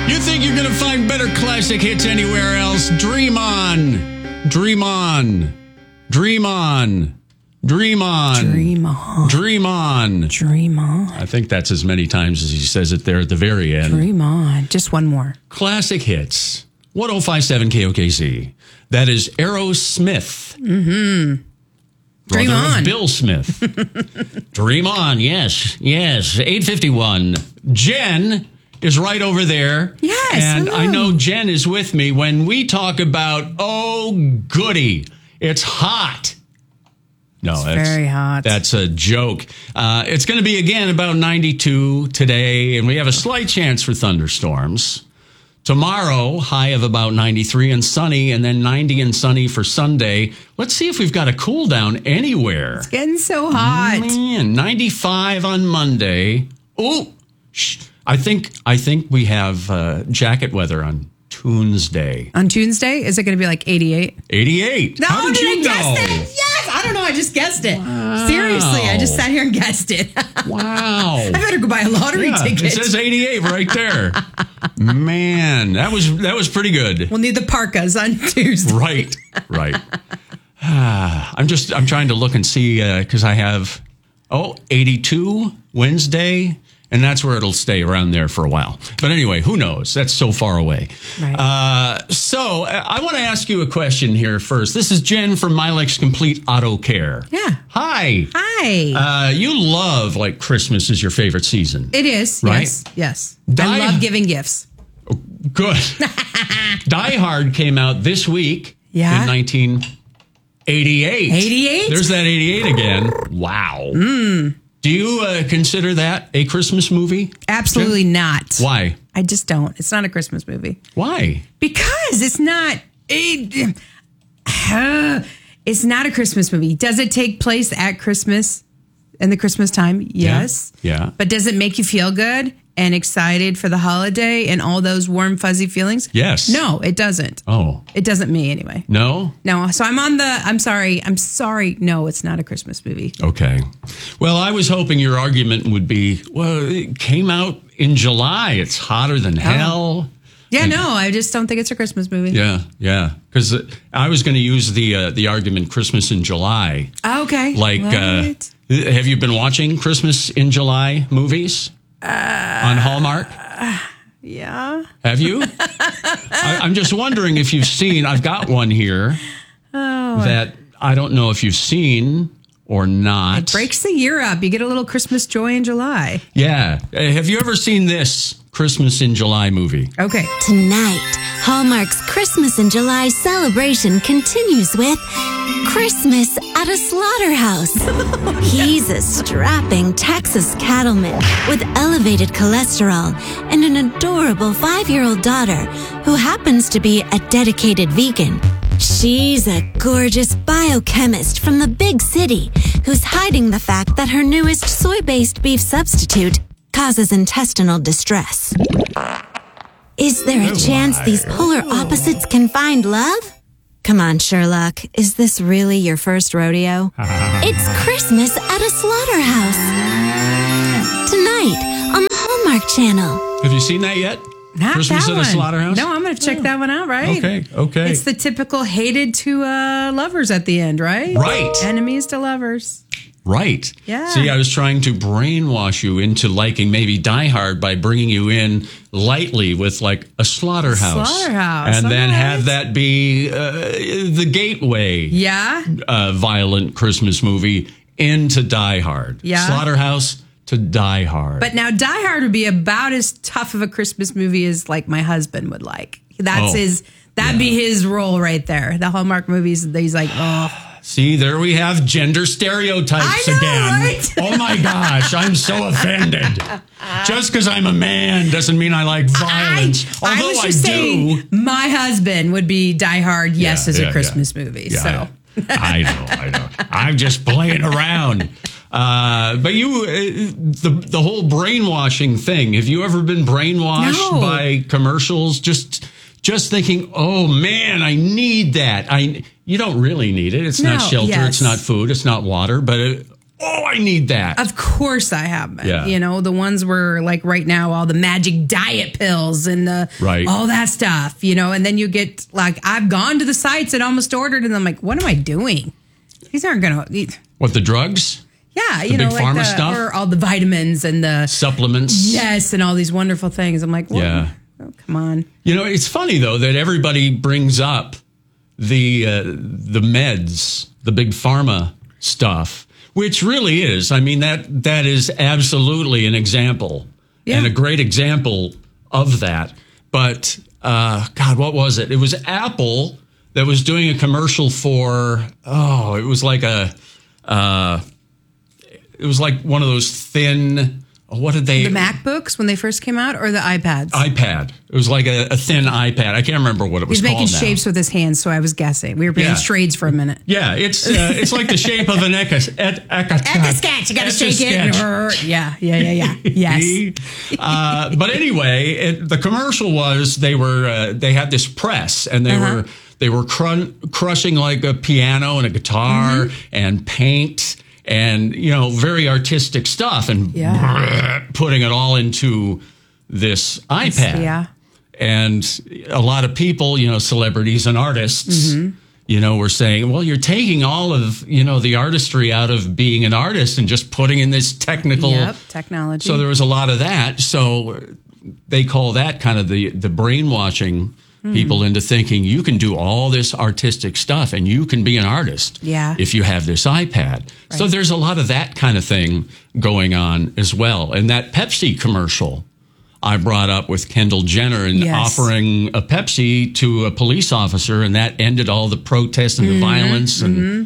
You think you're going to find better classic hits anywhere else? Dream on. Dream on. Dream on. Dream on. Dream on. Dream on. Dream on. I think that's as many times as he says it there at the very end. Dream on. Just one more. Classic hits. 1057 KOKC. That is Aerosmith. Mm-hmm. Dream Brother on. of Bill Smith. Dream on. Yes. 851. Jen is right over there. Yes. And hello. I know Jen is with me when we talk about, oh, goody, it's hot. No, It's that's very hot. That's a joke. It's going to be, again, about 92 today, and we have a slight chance for thunderstorms. Tomorrow, high of about 93 and sunny, and then 90 and sunny for Sunday. Let's see if we've got a cool down anywhere. It's getting so hot. Man, 95 on Monday. Oh, I think we have jacket weather on Tuesday. On Tuesday, is it going to be like 88? 88. No, How did you I guess know? that? Yes, I don't know. I just guessed it. Wow. Seriously, I just sat here and guessed it. Wow. I better go buy a lottery ticket. It says 88 right there. Man, that was pretty good. We'll need the parkas on Tuesday. Right. I'm trying to look and see because I have 82 Wednesday. And that's where it'll stay around there for a while. But anyway, who knows? That's so far away. Right. So I want to ask you a question here first. This is Jen from Milex Complete Auto Care. Yeah. Hi. Hi. You love, like, Christmas is your favorite season. It is. Right? Yes. I love giving gifts. Good. Die Hard came out this week in 1988. 88? There's that 88 again. Wow. Do you consider that a Christmas movie? Absolutely not. Why? I just don't. It's not a Christmas movie. Why? Because it's not. It's not a Christmas movie. Does it take place at Christmas in the Christmas time? Yes. Yeah. But does it make you feel good and excited for the holiday and all those warm, fuzzy feelings? Yes. No, it doesn't. Oh. It doesn't me anyway. No? No. So I'm sorry. No, it's not a Christmas movie. Okay. Well, I was hoping your argument would be, well, it came out in July. It's hotter than hell. Yeah, no, I just don't think it's a Christmas movie. Yeah. Because I was going to use the argument Christmas in July. Okay. Like, What? have you been watching Christmas in July movies on Hallmark? Yeah. Have you? I'm just wondering if you've seen, I've got one here that I don't know if you've seen or not. It breaks the year up. You get a little Christmas joy in July. Yeah. Have you ever seen this Christmas in July movie? Okay. Tonight, Hallmark's Christmas in July celebration continues with Christmas at a slaughterhouse. He's a strapping Texas cattleman with elevated cholesterol and an adorable 5-year-old daughter who happens to be a dedicated vegan. She's a gorgeous biochemist from the big city who's hiding the fact that her newest soy-based beef substitute causes intestinal distress. Is there a chance these polar opposites can find love? Come on, Sherlock. Is this really your first rodeo? It's Christmas at a slaughterhouse. Tonight on the Hallmark Channel. Have you seen that yet? Not Christmas that at one. a slaughterhouse? No, I'm going to check that one out, right? Okay. It's the typical hated to lovers at the end, right? Right. Enemies to lovers. Right. Yeah. See, I was trying to brainwash you into liking maybe Die Hard by bringing you in lightly with like a slaughterhouse. Slaughterhouse. And then All right. have that be the gateway Yeah. violent Christmas movie into Die Hard. Yeah. Slaughterhouse to Die Hard. But now Die Hard would be about as tough of a Christmas movie as like my husband would like. That's that'd be his role right there. The Hallmark movies, he's like, oh. See, there we have gender stereotypes I know, again. right? Oh my gosh, I'm so offended. Just because I'm a man doesn't mean I like violence. I Although was I just do. saying, my husband would be Die Hard, as a Christmas movie. Yeah, so I know. I'm just playing around. But you, the whole brainwashing thing. Have you ever been brainwashed by commercials? Just thinking, oh man, I need that. You don't really need it. It's not shelter. yes. It's not food. It's not water. But oh, I need that. Of course I have been. Yeah. You know, the ones where like right now, all the magic diet pills and all that stuff, you know, and then you get like, I've gone to the sites and almost ordered and I'm like, what am I doing? These aren't going to. What, the drugs? Yeah. The big pharma stuff? Or all the vitamins and the supplements. Yes. And all these wonderful things. I'm like, yeah. Oh, come on. You know, it's funny though that everybody brings up the meds, the big pharma stuff, which really is. I mean, that is absolutely an example and a great example of that. But God, what was it? It was Apple that was doing a commercial for. Oh, it was like one of those thin. What did they? The MacBooks when they first came out, or the iPads? iPad. It was like a thin iPad. I can't remember what it was called. He's making shapes with his hands, so I was guessing. We were playing charades for a minute. Yeah, it's like the shape of an Etch-a-sketch. You got to shake it. Yeah. Yes. But anyway, the commercial was they had this press and they were crushing like a piano and a guitar and paint. And, you know, very artistic stuff and putting it all into this iPad. Yeah. And a lot of people, you know, celebrities and artists, you know, were saying, well, you're taking all of, you know, the artistry out of being an artist and just putting in this technical technology. So there was a lot of that. So they call that kind of the brainwashing people into thinking you can do all this artistic stuff and you can be an artist if you have this iPad. Right. So there's a lot of that kind of thing going on as well. And that Pepsi commercial I brought up with Kendall Jenner and offering a Pepsi to a police officer, and that ended all the protests and the violence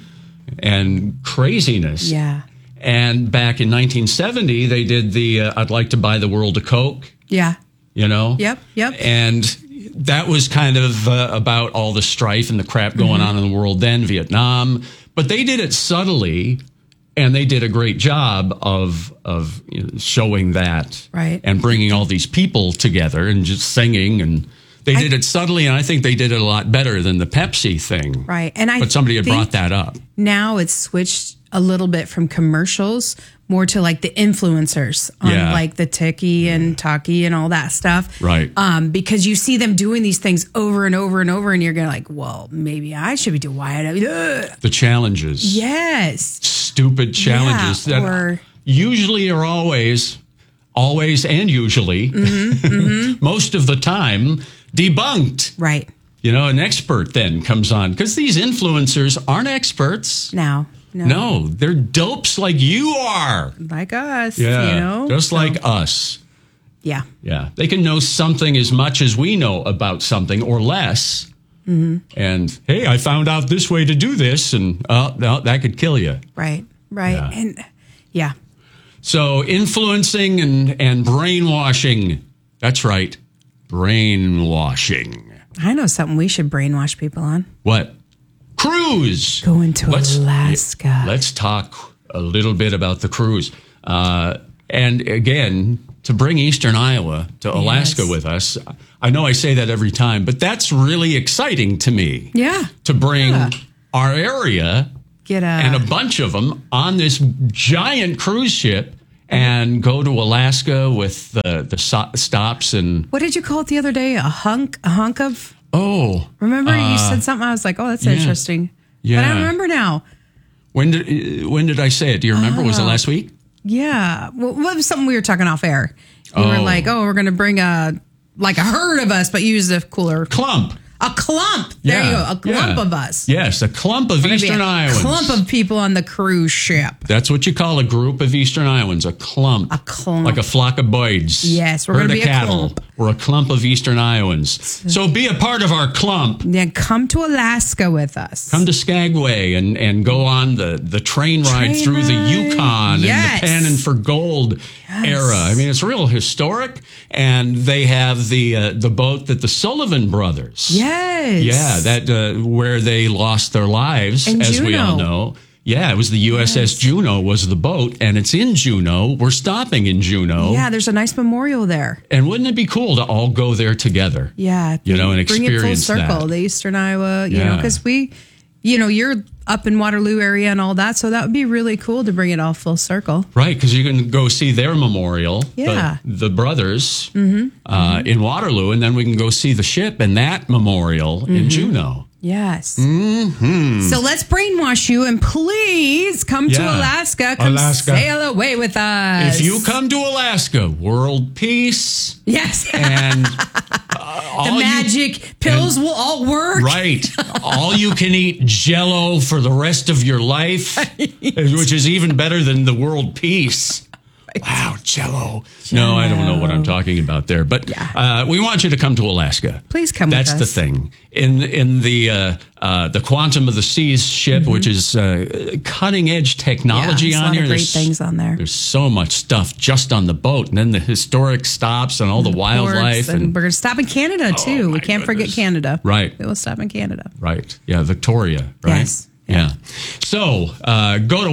and craziness. Yeah. And back in 1970, they did the I'd Like to Buy the World a Coke. Yeah. You know? Yep. And that was kind of about all the strife and the crap going on in the world then, Vietnam. But they did it subtly, and they did a great job of you know, showing that and bringing all these people together and just singing. And they did it subtly, and I think they did it a lot better than the Pepsi thing. Right. But somebody had brought that up. Now it's switched a little bit from commercials more to like the influencers on like the Tiki and Taki and all that stuff. Right. Because you see them doing these things over and over and over, and you're going like, well, maybe I should be doing the challenges. Yes. Stupid challenges that usually are always and usually, most of the time, debunked. Right. You know, an expert then comes on because these influencers aren't experts. No, they're dopes like you are. Like us, yeah, you know? Just like us. Yeah. Yeah. They can know something as much as we know about something or less. And, hey, I found out this way to do this, and no, that could kill you. Right. Yeah. And, So influencing and brainwashing. That's right. Brainwashing. I know something we should brainwash people on. What? Cruise. Going to Alaska. Let's talk a little bit about the cruise. And again, to bring Eastern Iowa to Alaska with us, I know I say that every time, but that's really exciting to me. Yeah. To bring our area and a bunch of them on this giant cruise ship and go to Alaska with the stops and... What did you call it the other day? A hunk of... Oh. Remember you said something? I was like, oh, that's interesting. Yeah. But I don't remember now. When did I say it? Do you remember? Was it last week? Yeah. Well, what was something we were talking off air? We were like, we're going to bring a herd of us, but use a cooler... Clump. A clump. There you go. A clump of us. Yes, a clump of Eastern Iowans. A clump of people on the cruise ship. That's what you call a group of Eastern Iowans, a clump. A clump. Like a flock of birds. Yes, we're going to be cattle. A clump. We're a clump of Eastern Iowans. So be a part of our clump. Then come to Alaska with us. Come to Skagway and go on the train ride through the Yukon and the Panning for Gold era. I mean, it's real historic. And they have the boat that the Sullivan brothers. Yes. Yeah, that where they lost their lives, as we all know. Yeah, it was the USS Juneau was the boat, and it's in Juneau. We're stopping in Juneau. Yeah, there's a nice memorial there. And wouldn't it be cool to all go there together? Yeah. You know, and experience bring it full circle, that. the Eastern Iowa, you know, because we you're up in Waterloo area and all that. So that would be really cool to bring it all full circle. Right, because you can go see their memorial, Yeah. the brothers in Waterloo, and then we can go see the ship and that memorial in Juneau. Yes. So let's brainwash you and please come to Alaska. Come sail away with us. If you come to Alaska, world peace. Yes. And the magic pills will all work. Right. All you can eat Jell-O for the rest of your life, which is even better than the world peace. Wow, Jell-O. No, I don't know what I'm talking about there, but we want you to come to Alaska. Please come That's with us. the thing. In the Quantum of the Seas ship, which is cutting edge technology on here. There's a lot of great things on there. There's so much stuff just on the boat, and then the historic stops and all the wildlife. And we're going to stop in Canada too. We can't forget Canada. Right. We will stop in Canada. Right. Yeah, Victoria. Right. Yes. Yeah. So go to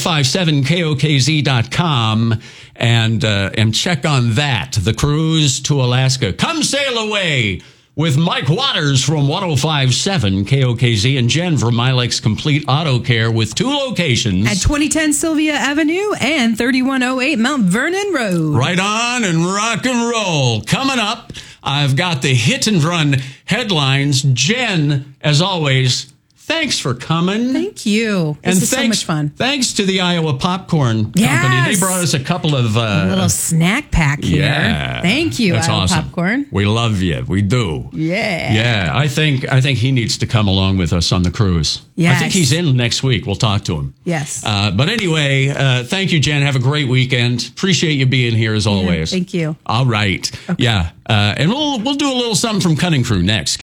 1057kokz.com and check on that. The cruise to Alaska. Come sail away with Mike Waters from 1057 KOKZ and Jen from Milex Complete Auto Care with 2 locations. At 2010 Sylvia Avenue and 3108 Mount Vernon Road. Right on and rock and roll. Coming up, I've got the hit and run headlines. Jen, as always, thanks for coming. Thank you. This is so much fun. Thanks to the Iowa Popcorn Company. Yes. They brought us a couple of... a little snack pack here. Yeah. Thank you, That's Iowa awesome. Popcorn. We love you. We do. Yeah. Yeah. I think he needs to come along with us on the cruise. Yes. I think he's in next week. We'll talk to him. Yes. But anyway, thank you, Jen. Have a great weekend. Appreciate you being here as always. Thank you. All right. Okay. Yeah. And we'll do a little something from Cutting Crew next.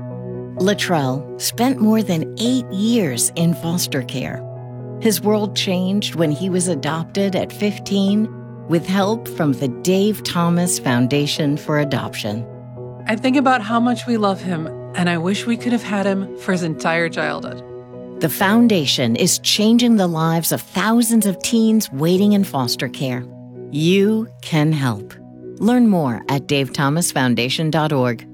Latrell spent more than 8 years in foster care. His world changed when he was adopted at 15 with help from the Dave Thomas Foundation for Adoption. I think about how much we love him, and I wish we could have had him for his entire childhood. The foundation is changing the lives of thousands of teens waiting in foster care. You can help. Learn more at davethomasfoundation.org.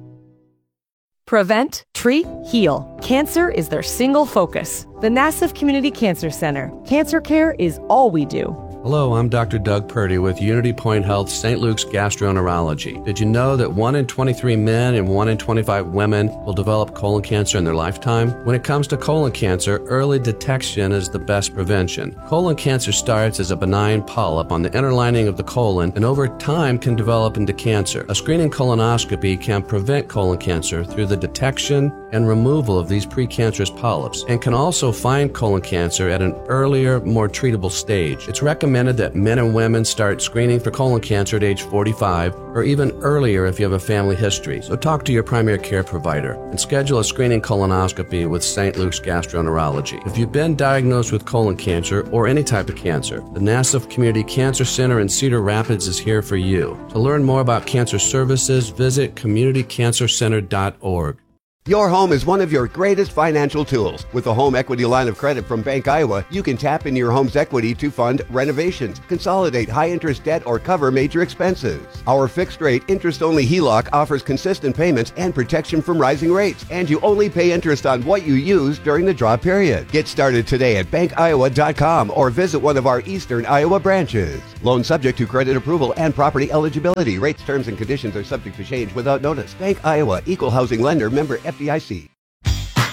Prevent, treat, heal. Cancer is their single focus. The Nassau Community Cancer Center. Cancer care is all we do. Hello, I'm Dr. Doug Purdy with Unity Point Health St. Luke's Gastroenterology. Did you know that 1 in 23 men and 1 in 25 women will develop colon cancer in their lifetime? When it comes to colon cancer, early detection is the best prevention. Colon cancer starts as a benign polyp on the inner lining of the colon and over time can develop into cancer. A screening colonoscopy can prevent colon cancer through the detection and removal of these precancerous polyps and can also find colon cancer at an earlier, more treatable stage. It's recommended that men and women start screening for colon cancer at age 45 or even earlier if you have a family history. So talk to your primary care provider and schedule a screening colonoscopy with St. Luke's Gastroenterology. If you've been diagnosed with colon cancer or any type of cancer, the Nassau Community Cancer Center in Cedar Rapids is here for you. To learn more about cancer services, visit communitycancercenter.org. Your home is one of your greatest financial tools. With a home equity line of credit from Bank Iowa, you can tap into your home's equity to fund renovations, consolidate high-interest debt, or cover major expenses. Our fixed-rate, interest-only HELOC offers consistent payments and protection from rising rates, and you only pay interest on what you use during the draw period. Get started today at bankiowa.com or visit one of our Eastern Iowa branches. Loan subject to credit approval and property eligibility. Rates, terms, and conditions are subject to change without notice. Bank Iowa, Equal Housing Lender, member FDIC.